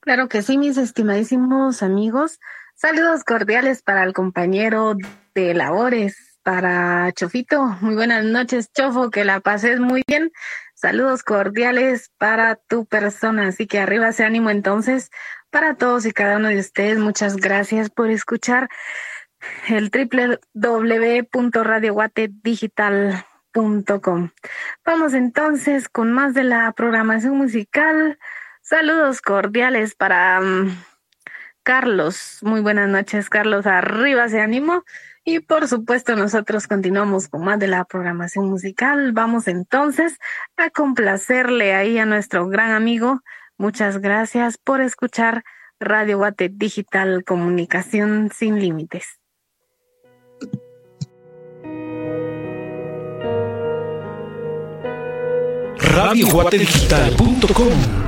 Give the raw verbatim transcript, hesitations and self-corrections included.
Claro que sí, mis estimadísimos amigos. Saludos cordiales para el compañero de labores, para Chofito. Muy buenas noches, Chofo, que la pases muy bien. Saludos cordiales para tu persona. Así que arriba ese ánimo entonces para todos y cada uno de ustedes. Muchas gracias por escuchar el doble u doble u doble u punto radio guate digital punto com. Vamos entonces con más de la programación musical. Saludos cordiales para um, Carlos. Muy buenas noches, Carlos. Arriba se animó. Y por supuesto nosotros continuamos con más de la programación musical. Vamos entonces a complacerle ahí a nuestro gran amigo. Muchas gracias por escuchar Radio Guate Digital, comunicación sin límites. radio guate digital punto com